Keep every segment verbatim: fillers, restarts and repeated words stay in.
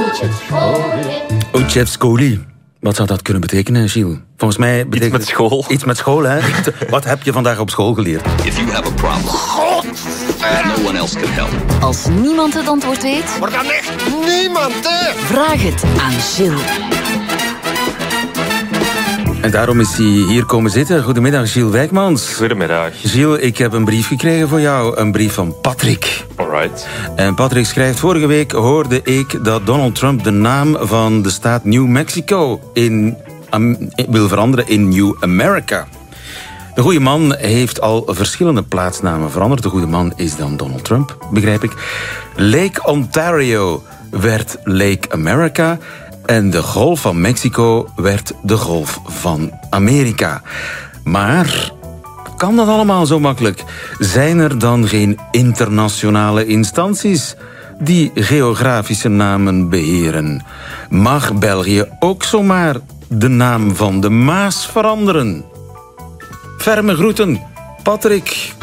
Uchevskoli. Wat zou dat kunnen betekenen, Gilles? Volgens mij betekent iets met school. Iets met school, hè? Wat heb je vandaag op school geleerd? If you have a problem, God, no one else can help. Als niemand het antwoord weet... Maar dan echt niemand, hè? Vraag het aan Gilles. En daarom is hij hier komen zitten. Goedemiddag, Gilles Wijkmans. Goedemiddag. Gilles, ik heb een brief gekregen voor jou. Een brief van Patrick. Alright. En Patrick schrijft... Vorige week hoorde ik dat Donald Trump de naam van de staat New Mexico in, um, wil veranderen in New America. De goede man heeft al verschillende plaatsnamen veranderd. De goede man is dan Donald Trump, begrijp ik. Lake Ontario werd Lake America... En de Golf van Mexico werd de Golf van Amerika. Maar kan dat allemaal zo makkelijk? Zijn er dan geen internationale instanties die geografische namen beheren? Mag België ook zomaar de naam van de Maas veranderen? Ferme groeten, Patrick.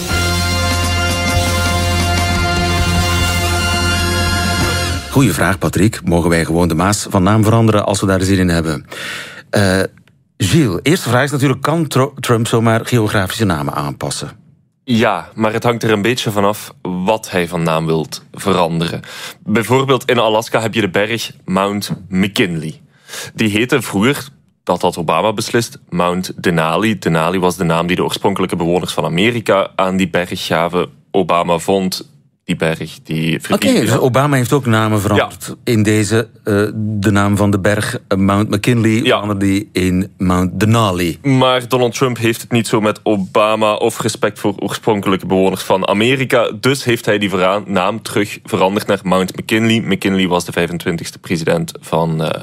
Goeie vraag, Patrick. Mogen wij gewoon de Maas van naam veranderen als we daar zin in hebben? Uh, Gilles, eerste vraag is natuurlijk... kan Trump zomaar geografische namen aanpassen? Ja, maar het hangt er een beetje vanaf wat hij van naam wilt veranderen. Bijvoorbeeld in Alaska heb je de berg Mount McKinley. Die heette vroeger... Dat had Obama beslist, Mount Denali. Denali was de naam die de oorspronkelijke bewoners van Amerika aan die berg gaven. Obama vond die berg, die... Oké, okay, dus Obama heeft ook namen veranderd. Ja. In deze, uh, de naam van de berg uh, Mount McKinley, ja. veranderde die in Mount Denali. Maar Donald Trump heeft het niet zo met Obama of respect voor oorspronkelijke bewoners van Amerika. Dus heeft hij die vera- naam terug veranderd naar Mount McKinley. McKinley was de vijfentwintigste president van, uh,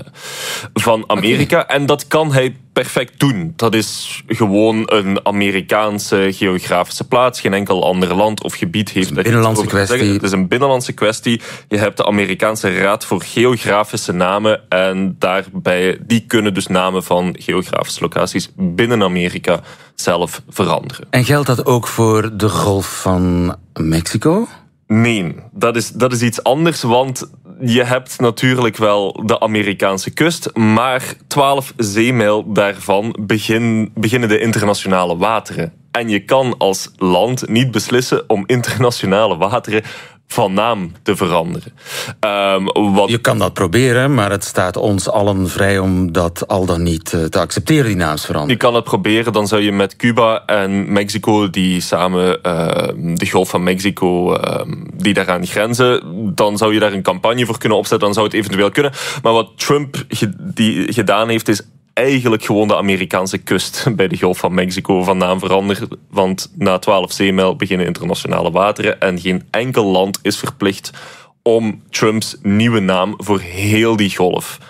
van Amerika. Okay. En dat kan hij perfect doen. Dat is gewoon een Amerikaanse geografische plaats. Geen enkel ander land of gebied heeft... Het is een binnenlandse kwestie. Het is een binnenlandse kwestie. Je hebt de Amerikaanse Raad voor Geografische Namen en daarbij, die kunnen dus namen van geografische locaties binnen Amerika zelf veranderen. En geldt dat ook voor de Golf van Mexico? Nee, dat is, dat is iets anders, want je hebt natuurlijk wel de Amerikaanse kust, maar twaalf zeemijl daarvan begin, beginnen de internationale wateren. En je kan als land niet beslissen om internationale wateren van naam te veranderen. Um, wat... Je kan dat proberen, maar het staat ons allen vrij om dat al dan niet te accepteren, die naamsverandering. Je kan het proberen, dan zou je met Cuba en Mexico, die samen uh, de Golf van Mexico, uh, die daaraan grenzen, dan zou je daar een campagne voor kunnen opzetten, dan zou het eventueel kunnen. Maar wat Trump ge- die gedaan heeft, is eigenlijk gewoon de Amerikaanse kust bij de Golf van Mexico van naam veranderen. Want na twaalf zeemijl beginnen internationale wateren en geen enkel land is verplicht om Trumps nieuwe naam voor heel die golf